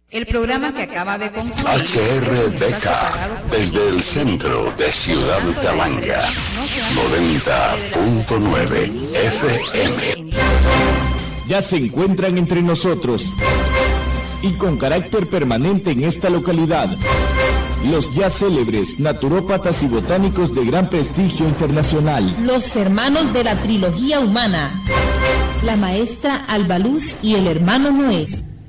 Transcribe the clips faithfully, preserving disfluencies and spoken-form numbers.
El programa que acaba de concluir H R B K, desde el centro de Ciudad Talanga, noventa punto nueve F M. Ya se encuentran entre nosotros y con carácter permanente en esta localidad, los ya célebres naturópatas y botánicos de gran prestigio internacional, los hermanos de la trilogía humana, la maestra Alba Luz y el hermano Noé.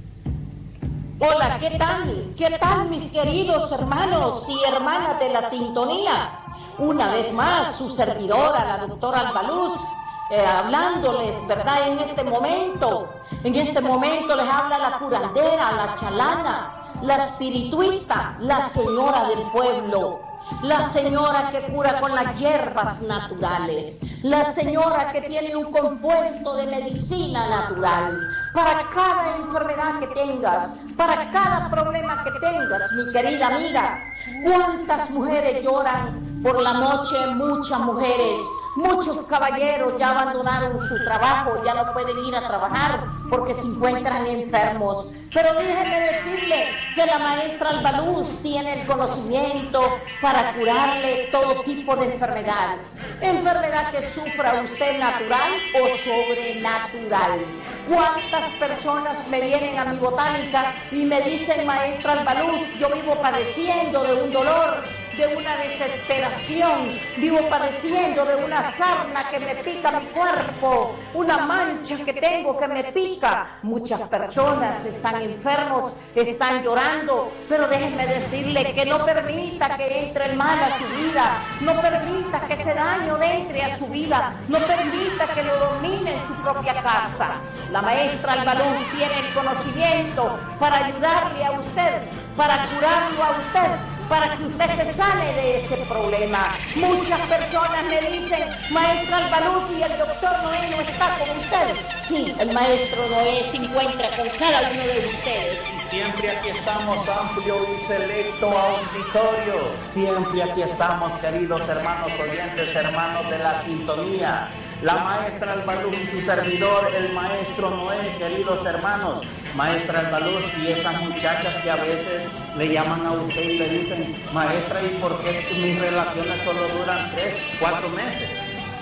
Hola, ¿qué tal? ¿Qué tal, mis queridos hermanos y hermanas de la sintonía? Una vez más, su servidora, la doctora Alba Luz, eh, hablándoles, ¿verdad? En este momento, en este momento les habla la curandera, la chalana, la espirituista, la señora del pueblo, la señora que cura con las hierbas naturales, la señora que tiene un compuesto de medicina natural para cada enfermedad que tengas, para cada problema que tengas, mi querida amiga. ¿Cuántas mujeres lloran por la noche? Muchas mujeres, muchos caballeros ya abandonaron su trabajo, ya no pueden ir a trabajar porque se encuentran enfermos. Pero déjeme decirle que la maestra Alba Luz tiene el conocimiento para curarle todo tipo de enfermedad. Enfermedad que sufra usted natural o sobrenatural. ¿Cuántas personas me vienen a mi botánica y me dicen, maestra Alba Luz, yo vivo padeciendo de un dolor, de una desesperación, vivo padeciendo de una sarna que me pica mi cuerpo, una mancha que tengo que me pica? Muchas personas están enfermos, están llorando, pero déjenme decirle que no permita que entre el mal a su vida, no permita que ese daño entre a su vida, no permita que lo domine en su propia casa. La maestra Alba Luz tiene el conocimiento para ayudarle a usted, para curarlo a usted, para que usted se sane de ese problema. Muchas personas me dicen, maestra Alba Luz, ¿y el doctor Noé no está con usted? Sí, el maestro Noé se encuentra con cada uno de ustedes. Y siempre aquí estamos, amplio y selecto auditorio. Siempre aquí estamos, queridos hermanos oyentes, hermanos de la sintonía. La maestra Alba Luz y su servidor, el maestro Noé, queridos hermanos. Maestra Alba Luz y esas muchachas que a veces le llaman a usted y le dicen, maestra, ¿y por qué mis relaciones solo duran tres, cuatro meses?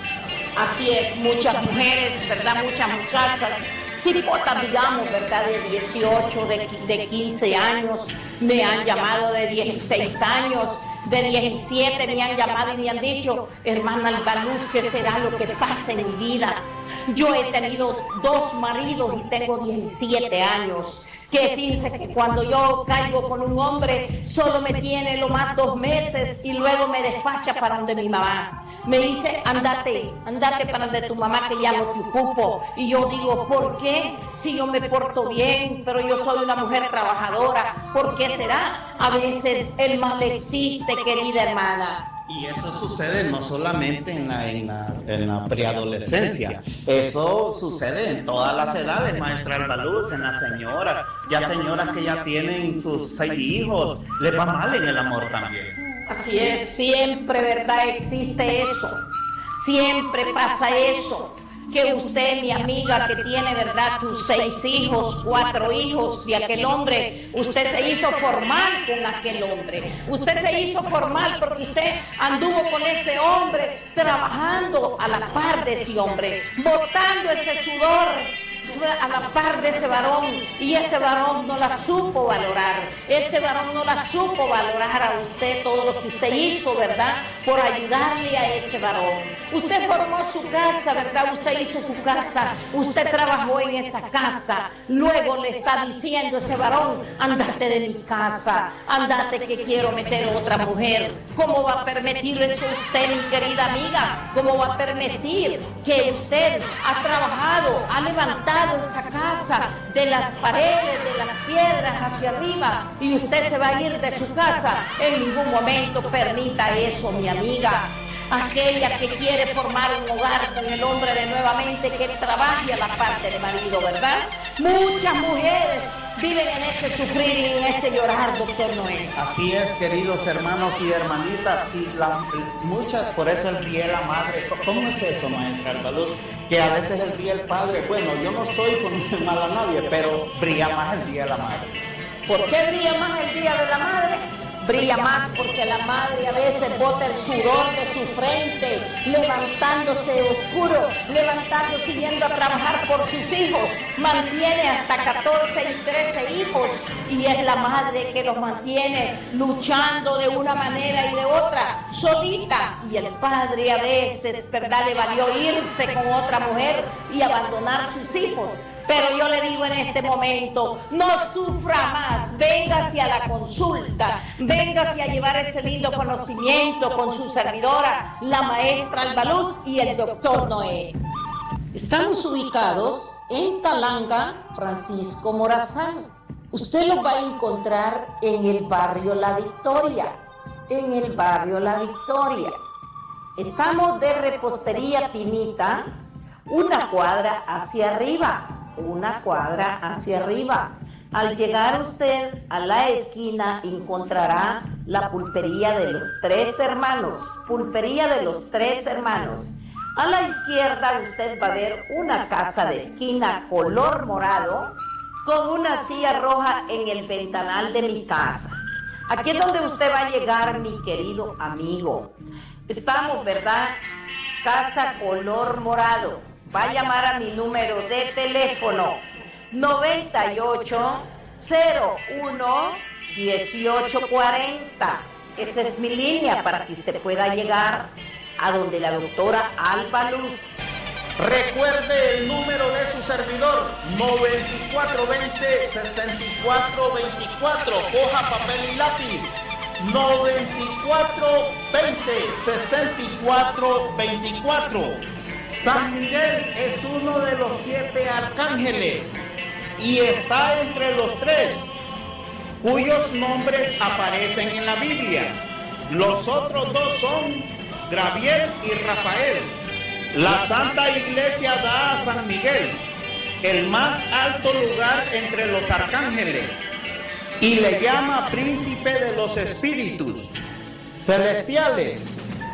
Así es, muchas mujeres, ¿verdad? Muchas muchachas, cipotas, digamos, ¿verdad? De dieciocho, de, de quince años, me han llamado de dieciséis años, de diecisiete me han llamado y me han dicho, hermana Alba Luz, ¿qué será lo que pasa en mi vida? Yo he tenido dos maridos y tengo diecisiete años. Que fíjense que cuando yo caigo con un hombre, solo me tiene lo más dos meses y luego me despacha para donde mi mamá. Me dice, andate, andate para donde tu mamá que ya no te ocupo. Y yo digo, ¿por qué? Si yo me porto bien, pero yo soy una mujer trabajadora, ¿por qué será? A veces el mal existe, querida hermana. Y eso sucede no solamente en la, en la, en la preadolescencia, eso sucede en todas las edades, maestra Alba Luz, en las señoras, ya señoras que ya tienen sus seis hijos, les va mal en el amor también. Así es, siempre, ¿verdad? Existe eso, siempre pasa eso. Que usted, mi amiga, que tiene, ¿verdad?, tus seis hijos, cuatro hijos de aquel hombre, usted se hizo formal con aquel hombre. Usted se hizo formal porque usted anduvo con ese hombre, trabajando a la par de ese hombre, botando ese sudor a la par de ese varón, y ese varón no la supo valorar, ese varón no la supo valorar a usted todo lo que usted hizo, ¿verdad?, por ayudarle a ese varón. Usted formó su casa, ¿verdad?, usted hizo su casa, usted trabajó en esa casa, luego le está diciendo ese varón, andate de mi casa, andate que quiero meter otra mujer. ¿Cómo va a permitir eso usted, mi querida amiga? ¿Cómo va a permitir que usted ha trabajado, ha levantado esa casa de las paredes, de las piedras hacia arriba, y usted se va a ir de su casa? En ningún momento permita eso, mi amiga. Aquella que quiere formar un hogar con el hombre de nuevamente, que trabaje a la parte del marido, ¿verdad? Muchas mujeres viven en ese sufrir y en ese llorar, doctor Noé. Así es, queridos hermanos y hermanitas, y la, muchas, por eso el día de la madre. ¿Cómo es eso, maestra Alba Luz? Que a veces el día del padre, bueno, yo no estoy con mal a nadie, pero brilla más el día de la madre. ¿Por qué brilla más el Día de la Madre? Brilla más porque la madre a veces bota el sudor de su frente, levantándose oscuro, levantándose y yendo a trabajar por sus hijos. Mantiene hasta catorce y trece hijos y es la madre que los mantiene luchando de una manera y de otra, solita. Y el padre a veces, ¿verdad?, le valió irse con otra mujer y abandonar sus hijos. Pero yo le digo en este momento, no sufra más, véngase a la consulta, véngase a llevar ese lindo conocimiento con su servidora, la maestra Albaluz y el doctor Noé. Estamos ubicados en Talanga, Francisco Morazán. Usted lo va a encontrar en el barrio La Victoria, en el barrio La Victoria. Estamos de Repostería Tinita, una cuadra hacia arriba. Una cuadra hacia arriba. Al llegar usted a la esquina encontrará la pulpería de los Tres Hermanos. Pulpería de los Tres Hermanos. A la izquierda usted va a ver una casa de esquina color morado con una silla roja en el ventanal de mi casa. Aquí es donde usted va a llegar, mi querido amigo. Estamos, ¿verdad? Casa color morado. Va a llamar a mi número de teléfono noventa y ocho, cero uno, dieciocho cuarenta. Esa es mi línea para que usted pueda llegar a donde la doctora Albaluz. Recuerde el número de su servidor, noventa y cuatro veinte, sesenta y cuatro veinticuatro. Hoja, papel y lápiz. noventa y cuatro veinte, sesenta y cuatro veinticuatro. San Miguel es uno de los siete arcángeles y está entre los tres cuyos nombres aparecen en la Biblia. Los otros dos son Gabriel y Rafael. La Santa Iglesia da a San Miguel el más alto lugar entre los arcángeles y le llama príncipe de los espíritus celestiales,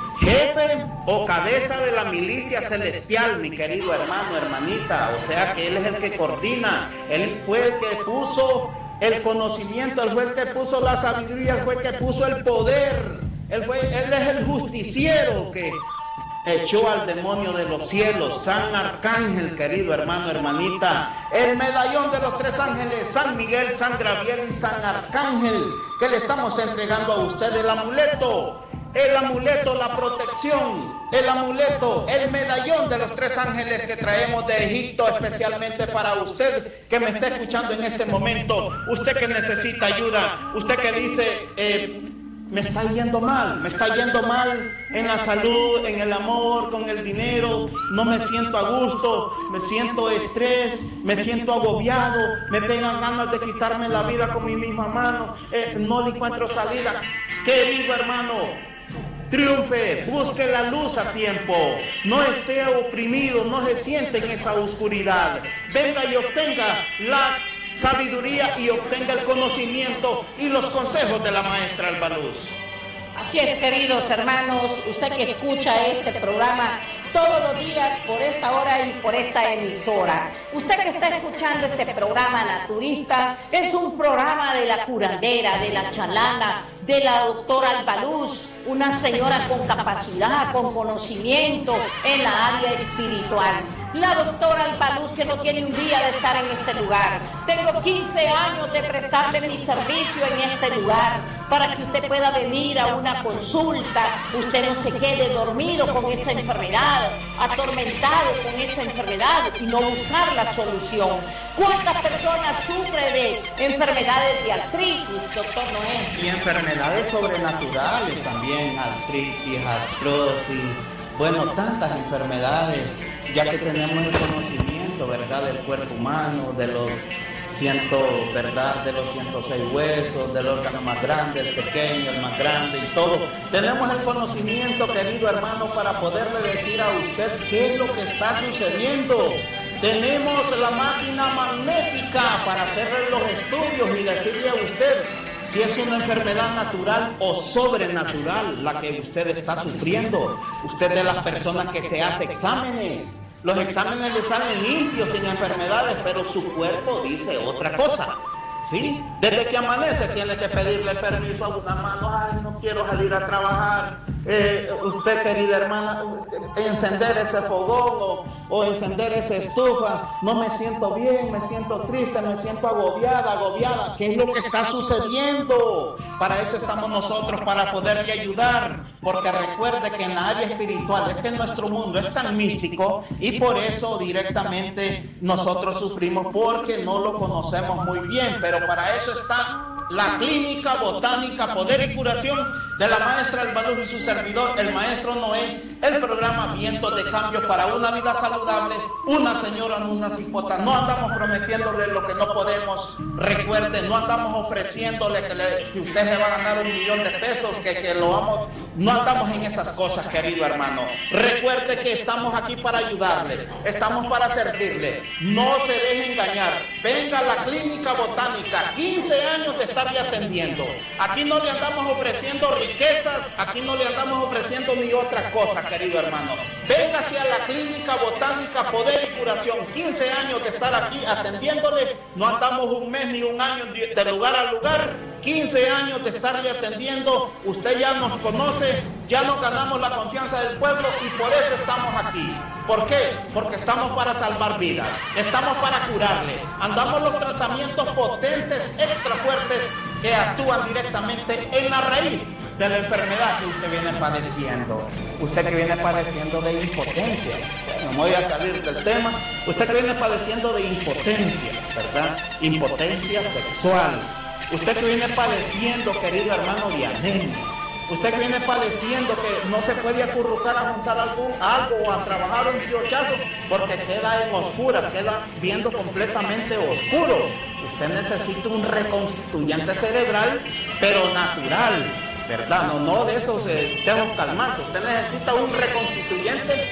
jefe o cabeza de la milicia celestial, mi querido hermano, hermanita. O sea que él es el que coordina, él fue el que puso el conocimiento, él fue el que puso la sabiduría, él fue el que puso el poder, él, fue, él es el justiciero que echó al demonio de los cielos. San Arcángel, querido hermano, hermanita, el medallón de los tres ángeles, San Miguel, San Gabriel y San Arcángel, que le estamos entregando a usted el amuleto. El amuleto, la protección, el amuleto, el medallón de los tres ángeles que traemos de Egipto especialmente para usted que me está escuchando en este momento, usted que necesita ayuda, usted que dice, eh, me está yendo mal, me está yendo mal en la salud, en el amor, con el dinero, no me siento a gusto, me siento estrés, me siento agobiado, me pegan ganas de quitarme la vida con mi misma mano, eh, no le encuentro salida. Querido hermano, triunfe, busque la luz a tiempo, no esté oprimido, no se siente en esa oscuridad. Venga y obtenga la sabiduría y obtenga el conocimiento y los consejos de la maestra Albaluz. Así es, queridos hermanos, usted que escucha este programa todos los días por esta hora y por esta emisora. Usted que está escuchando este programa naturista, es un programa de la curandera, de la chalana, de la doctora Albaluz, una señora con capacidad, con conocimiento en la área espiritual. La doctora Albaluz, que no tiene un día de estar en este lugar. Tengo quince años de prestarle mi servicio en este lugar para que usted pueda venir a una consulta, usted no se quede dormido con esa enfermedad, atormentado con esa enfermedad y no buscar la solución. ¿Cuántas personas sufren de enfermedades de artritis, doctor Noé? Y enfermedades sobrenaturales también, artritis, artrosis, bueno, tantas enfermedades, ya que tenemos el conocimiento, ¿verdad?, del cuerpo humano, de los ciento, ¿verdad?, de los ciento seis huesos, del órgano más grande, el pequeño, el más grande y todo. Tenemos el conocimiento, querido hermano, para poderle decir a usted qué es lo que está sucediendo. Tenemos la máquina magnética para hacerle los estudios y decirle a usted si es una enfermedad natural o sobrenatural la que usted está sufriendo. Usted es de las personas que se hace exámenes. Los exámenes le salen limpios, sin enfermedades, pero su cuerpo dice otra cosa. ¿sí? Desde que amanece tiene que pedirle permiso a una mano. Ay, no quiero salir a trabajar. Eh, usted, querida hermana, encender ese fogón o, o encender esa estufa. No me siento bien, me siento triste, me siento agobiada, agobiada. ¿Qué es lo que está sucediendo? Para eso estamos nosotros, para poderle ayudar. Porque recuerde que en la área espiritual, es que nuestro mundo es tan místico y por eso directamente nosotros sufrimos porque no lo conocemos muy bien. Pero para eso está la Clínica Botánica Poder y Curación de la maestra Albaluz y su servidor, el maestro Noé, el programa Vientos de Cambio para una vida saludable, una señora en una cipota. No andamos prometiéndole lo que no podemos. Recuerde, no andamos ofreciéndole que, le, que usted se va a ganar un millón de pesos, que, que lo vamos. No andamos en esas cosas, querido hermano. Recuerde que estamos aquí para ayudarle, estamos para servirle. No se deje engañar. Venga a la Clínica Botánica, quince años de estarle atendiendo. Aquí no le andamos ofreciendo riquezas, aquí no le andamos ofreciendo ni otra cosa, querido hermano. Venga hacia la Clínica Botánica Poder y Curación, quince años de estar aquí atendiéndole. No andamos un mes ni un año de lugar a lugar, quince años de estarle atendiendo. Usted ya nos conoce, ya nos ganamos la confianza del pueblo y por eso estamos aquí. ¿Por qué? Porque estamos para salvar vidas, estamos para curarle. Andamos los tratamientos potentes, extra fuertes, que actúan directamente en la raíz de la enfermedad que usted viene padeciendo. Usted que viene padeciendo de impotencia. Bueno, no voy a salir del tema. Usted que viene padeciendo de impotencia, ¿verdad? Impotencia sexual. Usted que viene padeciendo, querido hermano, de anemia. Usted que viene padeciendo que no se puede acurrucar a juntar algún, algo o a trabajar un piochazo porque queda en oscura, queda viendo completamente oscuro. Usted necesita un reconstituyente cerebral, pero natural, ¿verdad? No, no de esos eh, tejos calmantes. Usted necesita un reconstituyente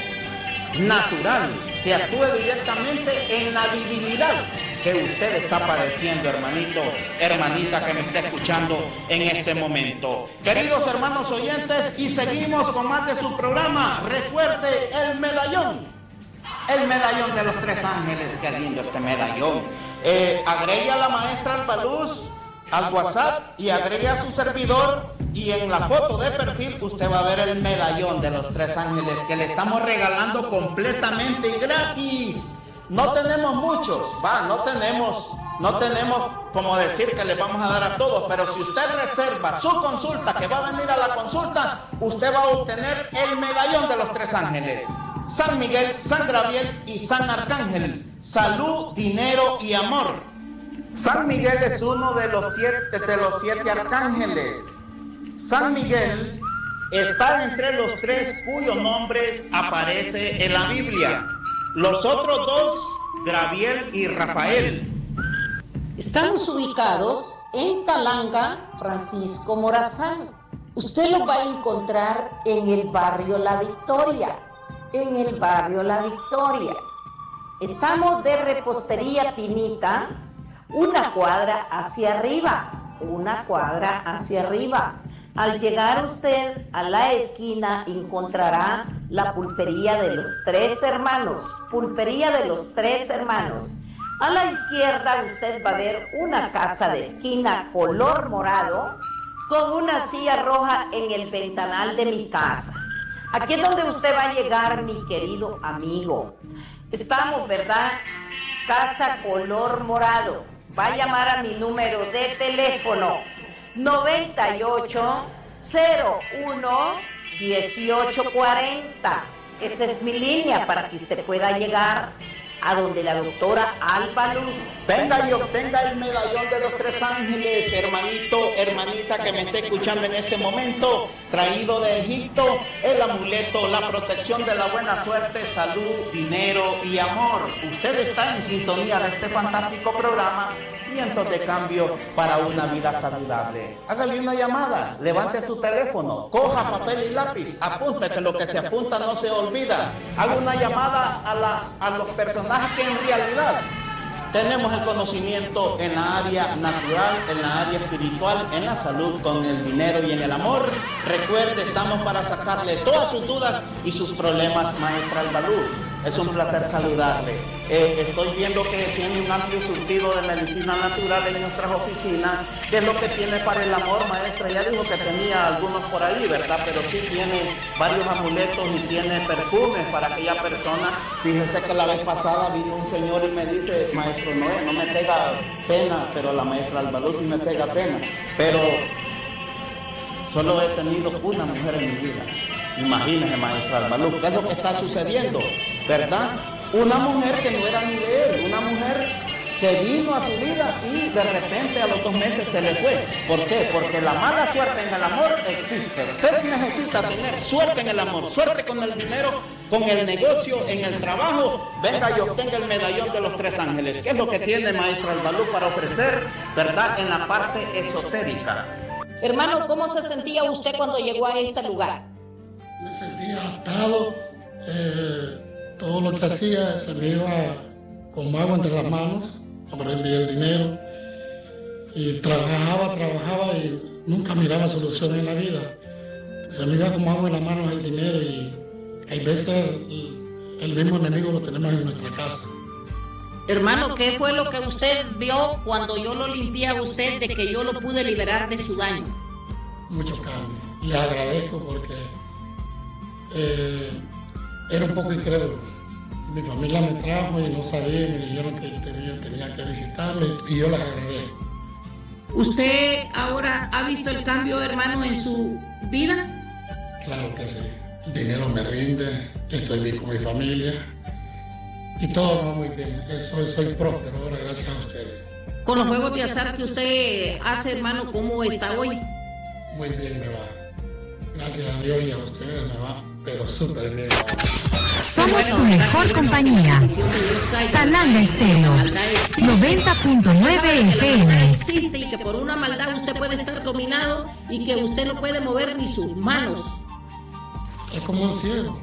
natural que actúe directamente en la debilidad que usted está padeciendo, hermanito, hermanita que me está escuchando en este momento. Queridos hermanos oyentes, y seguimos con más de su programa. Recuerde el medallón, el medallón de los tres ángeles. Qué lindo este medallón. Eh, agregue a la maestra Albaluz al WhatsApp y agregue a su servidor, y en la foto de perfil usted va a ver el medallón de los tres ángeles que le estamos regalando completamente y gratis. No tenemos muchos, va, no tenemos, no tenemos como decir que les vamos a dar a todos, pero si usted reserva su consulta, que va a venir a la consulta, usted va a obtener el medallón de los tres ángeles: San Miguel, San Gabriel y San Arcángel. Salud, dinero y amor. San Miguel es uno de los siete, de los siete arcángeles. San Miguel está entre los tres cuyos nombres aparece en la Biblia. Los otros dos, Gabriel y Rafael. Estamos ubicados en Talanga, Francisco Morazán. Usted lo va a encontrar en el barrio La Victoria. En el barrio La Victoria. Estamos de Repostería Tinita, una cuadra hacia arriba. Una cuadra hacia arriba. Al llegar usted a la esquina encontrará la pulpería de los tres hermanos, pulpería de los tres hermanos. A la izquierda usted va a ver una casa de esquina color morado con una silla roja en el ventanal de mi casa. Aquí es donde usted va a llegar, mi querido amigo. Estamos, ¿verdad? Casa color morado. Va a llamar a mi número de teléfono noventa y ocho, cero uno, dieciocho cuarenta. Esa es mi línea para que usted pueda llegar a donde la doctora Albaluz. Venga y obtenga el medallón de los tres ángeles, hermanito, hermanita que me esté escuchando en este momento, traído de Egipto, el amuleto, la protección de la buena suerte, salud, dinero y amor. Usted está en sintonía de este fantástico programa, Vientos de Cambio para una vida saludable. Hágale una llamada, levante su teléfono, coja papel y lápiz, apunte, que lo que se apunta no se olvida. Haga una llamada a, la, a los personajes que en realidad tenemos el conocimiento en la área natural, en la área espiritual, en la salud, con el dinero y en el amor. Recuerde, estamos para sacarle todas sus dudas y sus problemas, maestra Albaluz. Es un placer saludarle. Eh, estoy viendo que tiene un amplio surtido de medicina natural en nuestras oficinas, que es lo que tiene para el amor, maestra. Ya dijo que tenía algunos por ahí, ¿verdad? Pero sí tiene varios amuletos y tiene perfumes para aquella persona. Fíjese que la vez pasada vino un señor y me dice, maestro Noé, no me pega pena, pero la maestra Albaluz sí me pega pena. Pero solo he tenido una mujer en mi vida. Imagínese, maestra Albaluz, ¿qué es lo que está sucediendo? ¿Verdad? Una mujer que no era ni de él, una mujer que vino a su vida y de repente a los dos meses se le fue. ¿Por qué? Porque la mala suerte en el amor existe. Usted necesita tener suerte en el amor, suerte con el dinero, con el negocio, en el trabajo. Venga y obtenga el medallón de los tres ángeles. ¿Qué es lo que tiene maestra Albaluz para ofrecer, verdad, en la parte esotérica? Hermano, ¿cómo se sentía usted cuando llegó a este lugar? Me sentía atado, eh, todo lo que hacía se me iba como agua entre las manos, aprendí el dinero y trabajaba, trabajaba y nunca miraba solución en la vida. Se me iba como agua en las manos el dinero y hay veces el, el mismo enemigo lo tenemos en nuestra casa. Hermano, ¿qué fue lo que usted vio cuando yo lo limpié a usted de que yo lo pude liberar de su daño? Muchos cambios. Les agradezco porque eh, era un poco incrédulo. Mi familia me trajo y no sabía, me dijeron que tenía, tenía que visitarle y yo les agradezco. ¿Usted ahora ha visto el cambio, hermano, en su vida? Claro que sí. El dinero me rinde, estoy bien con mi familia y todo va muy bien. Soy, soy próspero ahora gracias a ustedes. Con los juegos de azar que usted hace, hermano, ¿cómo está hoy? Muy bien me va. Gracias a Dios y a ustedes me va, pero súper bien. Somos tu mejor compañía. Talanga Estéreo, noventa punto nueve F M. Existe y que por una maldad usted puede estar dominado y que usted no puede mover ni sus manos. Es como un ciego,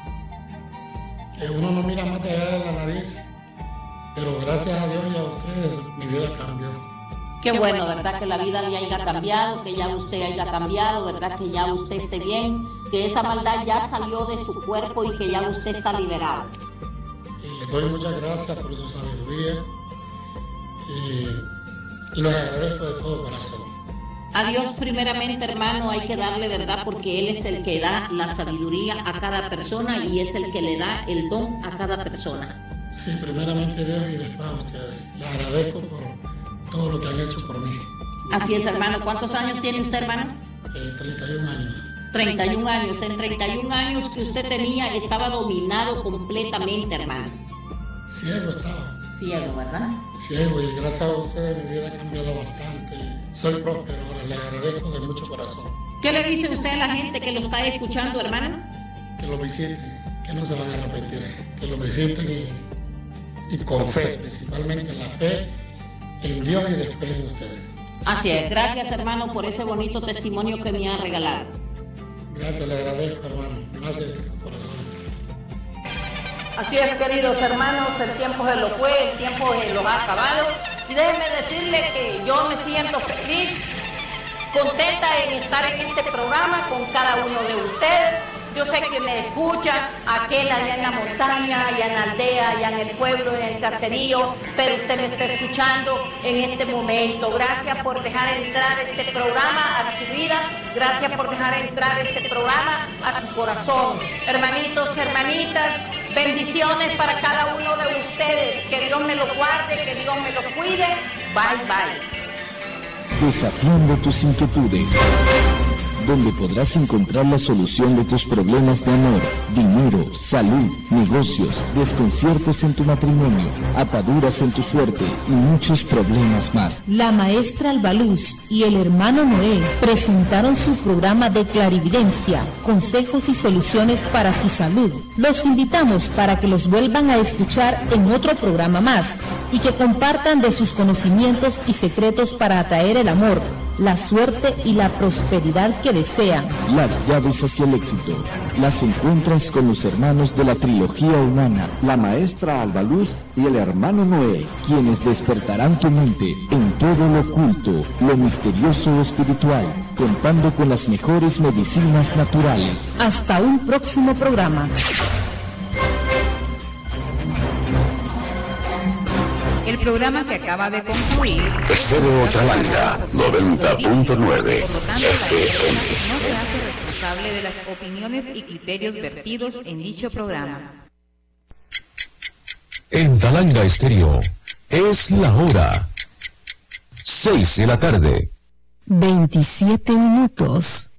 que uno no mira más allá de la nariz, pero gracias a Dios y a ustedes mi vida cambió. Qué bueno, ¿verdad? Que la vida le haya cambiado, que ya usted haya cambiado, ¿verdad? Que ya usted esté bien, que esa maldad ya salió de su cuerpo y que ya usted está liberado. Y les doy muchas gracias por su sabiduría y los agradezco de todo corazón. A Dios primeramente, hermano, hay que darle verdad porque Él es el que da la sabiduría a cada persona y es el que le da el don a cada persona. Sí, primeramente Dios y después a ustedes. Les agradezco por todo lo que han hecho por mí. Así es, hermano. ¿Cuántos años tiene usted, hermano? Eh, treinta y un años. treinta y un años. En treinta y un años que usted tenía, estaba dominado completamente, hermano. Ciego estaba. Ciego, ¿verdad? Ciego, y gracias a ustedes mi vida ha cambiado bastante. Soy próspero ahora, les agradezco de mucho corazón. ¿Qué le dice usted a la gente que lo está escuchando, hermano? Que lo visiten, que no se van a arrepentir. Que lo visiten y, y con fe, principalmente la fe en Dios y después en ustedes. Así es. Gracias, hermano, por ese bonito testimonio que me ha regalado. Gracias, le agradezco, hermano. Gracias de corazón. Así es, queridos hermanos, el tiempo se lo fue, el tiempo se lo ha acabado. Y déjenme decirle que yo me siento feliz, contenta en estar en este programa con cada uno de ustedes. Yo sé que me escucha aquel allá en la montaña, allá en la aldea, allá en el pueblo, en el caserío, pero usted me está escuchando en este momento. Gracias por dejar entrar este programa a su vida, gracias por dejar entrar este programa a su corazón. Hermanitos, hermanitas, bendiciones para cada uno de ustedes. Que Dios me lo guarde, que Dios me lo cuide. Bye, bye. Desafiando tus inquietudes, donde podrás encontrar la solución de tus problemas de amor, dinero, salud, negocios, desconciertos en tu matrimonio, ataduras en tu suerte y muchos problemas más. La maestra Albaluz y el hermano Noé presentaron su programa de clarividencia, consejos y soluciones para su salud. Los invitamos para que los vuelvan a escuchar en otro programa más y que compartan de sus conocimientos y secretos para atraer el amor, la suerte y la prosperidad que desean. Las llaves hacia el éxito las encuentras con los hermanos de la trilogía humana, la maestra Albaluz y el hermano Noé, quienes despertarán tu mente en todo lo oculto, lo misterioso y espiritual, contando con las mejores medicinas naturales. Hasta un próximo programa. programa que acaba de concluir. Estéreo Talanga noventa punto nueve Por lo tanto, F la M. no se hace responsable de las opiniones y criterios vertidos en dicho programa. En Talanga Estéreo es la hora. Seis de la tarde. veintisiete minutos.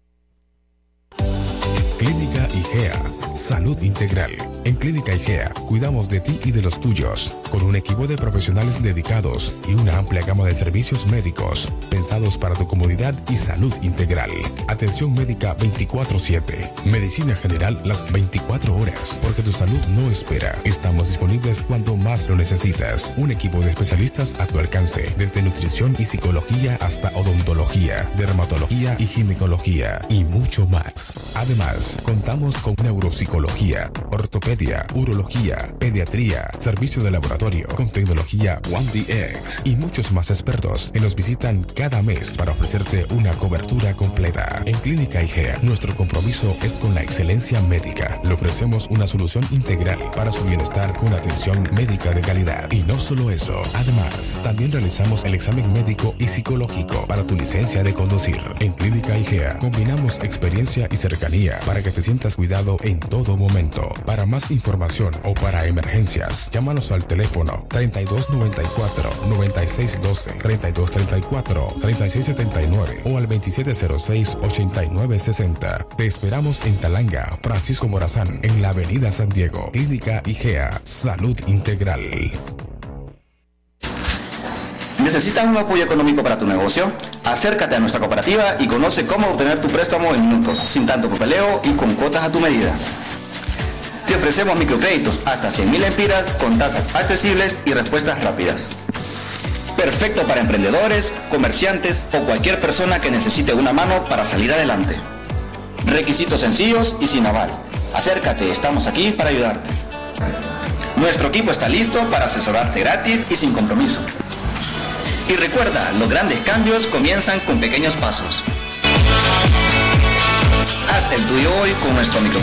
Clínica IGEA, Salud Integral. En Clínica IGEA cuidamos de ti y de los tuyos, con un equipo de profesionales dedicados y una amplia gama de servicios médicos, pensados para tu comodidad y salud integral. Atención médica veinticuatro siete, medicina general las veinticuatro horas, porque tu salud no espera. Estamos disponibles cuando más lo necesitas. Un equipo de especialistas a tu alcance, desde nutrición y psicología hasta odontología, dermatología y ginecología, y mucho más. Además, contamos con neuropsicología, ortopedia, urología, pediatría, servicio de laboratorio, con tecnología One D X y muchos más expertos que nos visitan cada mes para ofrecerte una cobertura completa. En Clínica IGEA, nuestro compromiso es con la excelencia médica. Le ofrecemos una solución integral para su bienestar con atención médica de calidad. Y no solo eso, además, también realizamos el examen médico y psicológico para tu licencia de conducir. En Clínica IGEA combinamos experiencia y cercanía para que te sientas cuidado en todo momento. Para más información o para emergencias, llámanos al teléfono treinta y dos noventa y cuatro, noventa y seis doce, treinta y dos treinta y cuatro, treinta y seis setenta y nueve o al veintisiete cero seis, ochenta y nueve sesenta. Te esperamos en Talanga, Francisco Morazán, en la avenida San Diego. Clínica IGEA, Salud Integral. ¿Necesitas un apoyo económico para tu negocio? Acércate a nuestra cooperativa y conoce cómo obtener tu préstamo en minutos, sin tanto papeleo y con cuotas a tu medida. Te ofrecemos microcréditos hasta cien mil empiras con tasas accesibles y respuestas rápidas. Perfecto para emprendedores, comerciantes o cualquier persona que necesite una mano para salir adelante. Requisitos sencillos y sin aval. Acércate, estamos aquí para ayudarte. Nuestro equipo está listo para asesorarte gratis y sin compromiso. Y recuerda, los grandes cambios comienzan con pequeños pasos. Haz el tuyo hoy con nuestro micro